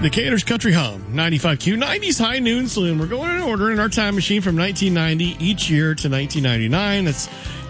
Decatur's Country Home, 95Q, 90s High Noon Saloon. We're going in order in our time machine from 1990 each year to 1999. That's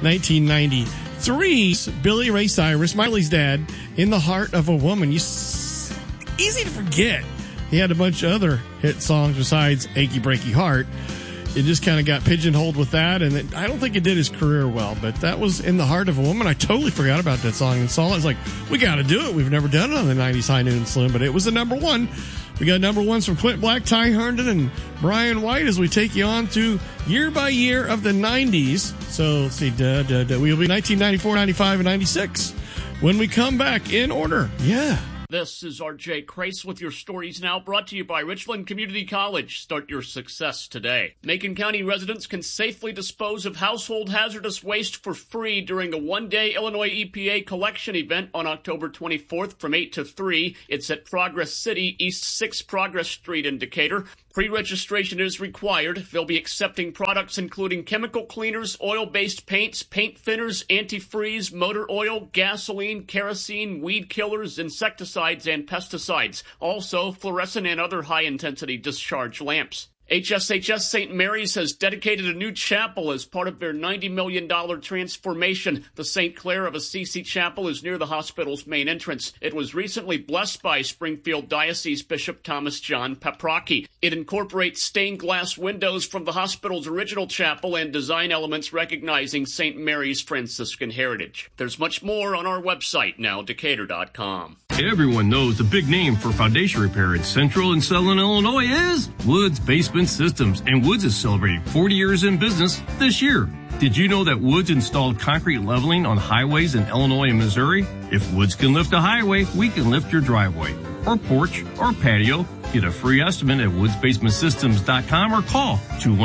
1993's Billy Ray Cyrus, Miley's dad, In the Heart of a Woman. Easy to forget. He had a bunch of other hit songs besides Achy Breaky Heart. It just kind of got pigeonholed with that, and I don't think it did his career well, but that was In the Heart of a Woman. I totally forgot about that song and saw it. I was like, we got to do it. We've never done it on the 90s High Noon Saloon, but it was the number one. We got number ones from Clint Black, Ty Herndon, and Brian White as we take you on through year by year of the 90s. So let's see, we'll be 1994, 95, and 96 when we come back in order. Yeah. This is R.J. Crace with your stories now, brought to you by Richland Community College. Start your success today. Macon County residents can safely dispose of household hazardous waste for free during a one-day Illinois EPA collection event on October 24th from 8 to 3. It's at Progress City, East 6 Progress Street in Decatur. Pre-registration is required. They'll be accepting products including chemical cleaners, oil-based paints, paint thinners, antifreeze, motor oil, gasoline, kerosene, weed killers, insecticides, and pesticides. Also, fluorescent and other high-intensity discharge lamps. HSHS St. Mary's has dedicated a new chapel as part of their $90 million transformation. The St. Clair of Assisi Chapel is near the hospital's main entrance. It was recently blessed by Springfield Diocese Bishop Thomas John Paprocki. It incorporates stained glass windows from the hospital's original chapel and design elements recognizing St. Mary's Franciscan heritage. There's much more on our website now, Decatur.com. Everyone knows the big name for foundation repair in Central and Southern Illinois is Woods Basement Systems, and Woods is celebrating 40 years in business this year. Did you know that Woods installed concrete leveling on highways in Illinois and Missouri? If Woods can lift a highway, we can lift your driveway or porch or patio. Get a free estimate at woodsbasementsystems.com or call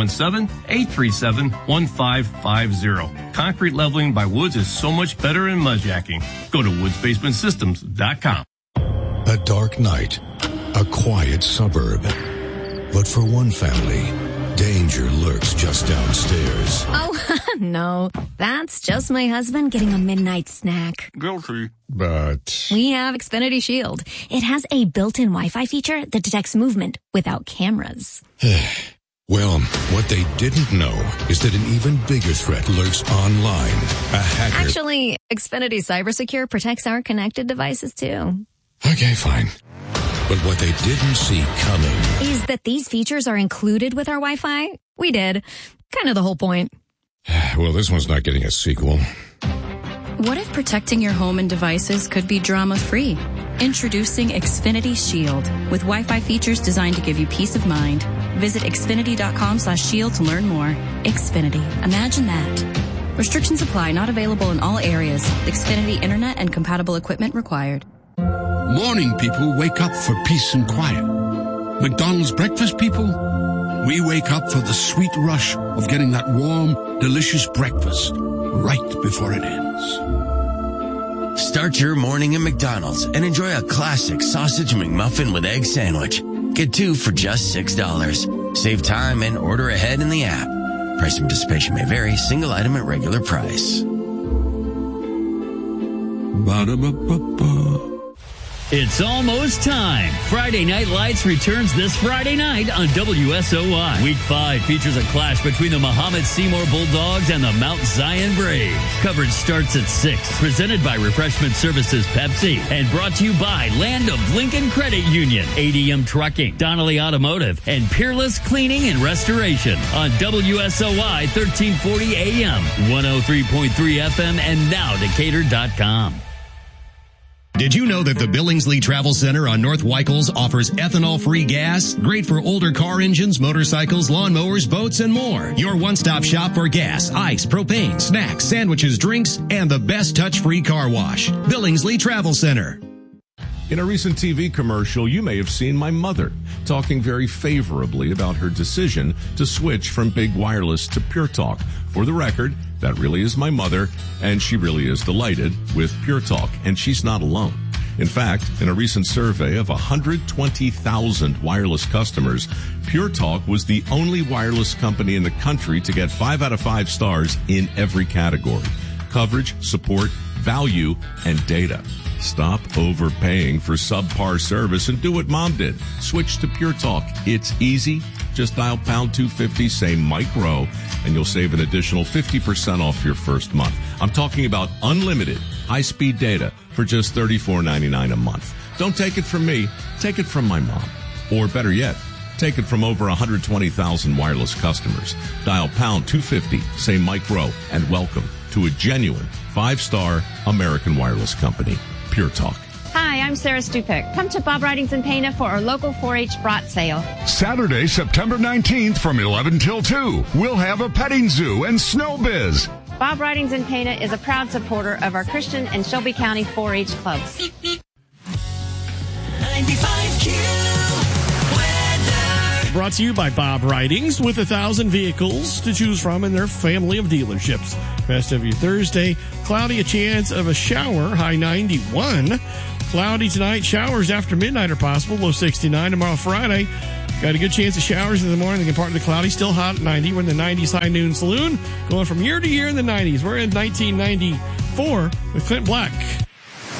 217-837-1550. Concrete leveling by Woods is so much better than mudjacking. Go to woodsbasementsystems.com. A dark night, a quiet suburb. But for one family, danger lurks just downstairs. Oh, no. That's just my husband getting a midnight snack. Guilty. But We have Xfinity Shield. It has a built-in Wi-Fi feature that detects movement without cameras. well, what they didn't know is that an even bigger threat lurks online. A hacker. Actually, Xfinity CyberSecure protects our connected devices, too. Okay, fine. But what they didn't see coming is that these features are included with our Wi-Fi. We did. Kind of the whole point. Well, this one's not getting a sequel. What if protecting your home and devices could be drama-free? Introducing Xfinity Shield with Wi-Fi features designed to give you peace of mind. Visit Xfinity.com/shield to learn more. Xfinity. Imagine that. Restrictions apply. Not available in all areas. Xfinity Internet and compatible equipment required. Morning people wake up for peace and quiet. McDonald's breakfast people, we wake up for the sweet rush of getting that warm, delicious breakfast right before it ends. Start your morning at McDonald's and enjoy a classic sausage McMuffin with egg sandwich. Get 2 for just $6. Save time and order ahead in the app. Price and participation may vary. Single item at regular price. Ba-da-ba-ba-ba. It's almost time. Friday Night Lights returns this Friday night on WSOY. Week 5 features a clash between the Muhammad Seymour Bulldogs and the Mount Zion Braves. Coverage starts at 6. Presented by Refreshment Services Pepsi and brought to you by Land of Lincoln Credit Union, ADM Trucking, Donnelly Automotive, and Peerless Cleaning and Restoration on WSOY 1340 AM, 103.3 FM, and now Decatur.com. Did you know that the Billingsley Travel Center on North Weichels offers ethanol-free gas? Great for older car engines, motorcycles, lawnmowers, boats, and more. Your one-stop shop for gas, ice, propane, snacks, sandwiches, drinks, and the best touch-free car wash. Billingsley Travel Center. In a recent TV commercial, you may have seen my mother talking very favorably about her decision to switch from Big Wireless to Pure Talk. For the record, that really is my mother, and she really is delighted with Pure Talk, and she's not alone. In fact, in a recent survey of 120,000 wireless customers, Pure Talk was the only wireless company in the country to get 5 out of 5 stars in every category: coverage, support, value, and data. Stop overpaying for subpar service and do what Mom did. Switch to Pure Talk. It's easy. Just dial pound 250, say micro, and you'll save an additional 50% off your first month. I'm talking about unlimited high-speed data for just $34.99 a month. Don't take it from me. Take it from my mom. Or better yet, take it from over 120,000 wireless customers. Dial pound 250, say micro, and welcome to a genuine 5-star American wireless company. Pure Talk. Hi, I'm Sarah Stupik. Come to Bob Ridings in Pana for our local 4-H brat sale. Saturday, September 19th from 11 till 2. We'll have a petting zoo and snow biz. Bob Ridings in Pana is a proud supporter of our Christian and Shelby County 4-H clubs. 95Q weather. Brought to you by Bob Ridings with 1,000 vehicles to choose from in their family of dealerships. Rest of your Thursday, cloudy, a chance of a shower, high 91. Cloudy tonight, showers after midnight are possible, low 69. Tomorrow, Friday, got a good chance of showers in the morning. The part of the cloudy, still hot at 90. We're in the 90s High Noon Saloon, going from year to year in the 90s. We're in 1994 with Clint Black.